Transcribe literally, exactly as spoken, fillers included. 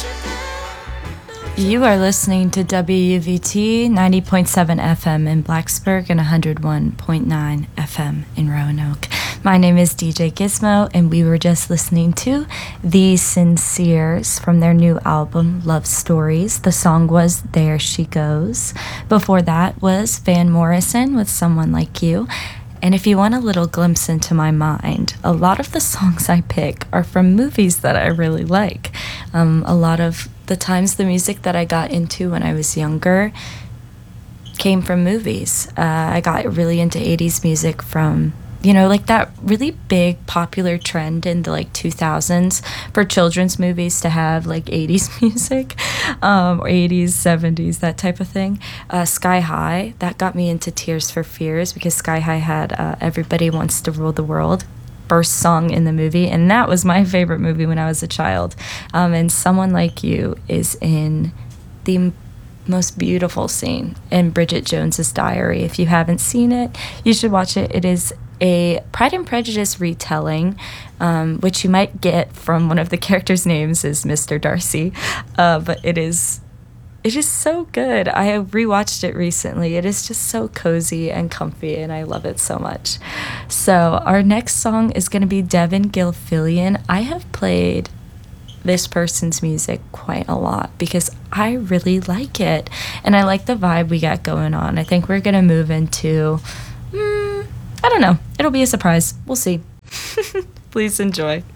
You are listening to W U V T ninety point seven F M in Blacksburg and one hundred one point nine F M in Roanoke. My name is D J Gizmo, and we were just listening to The Sinceres from their new album, Love Stories. The song was There She Goes. Before that was Van Morrison with Someone Like You. And if you want a little glimpse into my mind, a lot of the songs I pick are from movies that I really like. Um, a lot of the times the music that I got into when I was younger came from movies. Uh, I got really into eighties music from, you know, like that really big popular trend in the like two thousands for children's movies to have like eighties music, um, or eighties, seventies, that type of thing. Uh, Sky High, that got me into Tears for Fears because Sky High had uh, Everybody Wants to Rule the World, first song in the movie, and that was my favorite movie when I was a child. Um, and Someone Like You is in the m- most beautiful scene in Bridget Jones's Diary. If you haven't seen it, you should watch it. It is a Pride and Prejudice retelling, um, which you might get from one of the characters' names is Mister Darcy, uh, but it is It is so good. I rewatched it recently. It is just so cozy and comfy, and I love it so much. So our next song is going to be Devin Gilfillian. I have played this person's music quite a lot because I really like it, and I like the vibe we got going on. I think we're going to move into, mm, I don't know. It'll be a surprise. We'll see. Please enjoy.